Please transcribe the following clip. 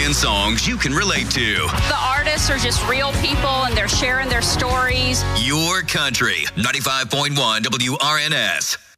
playing songs you can relate to. The artists are just real people, and they're sharing their stories. Your country, 95.1 WRNS.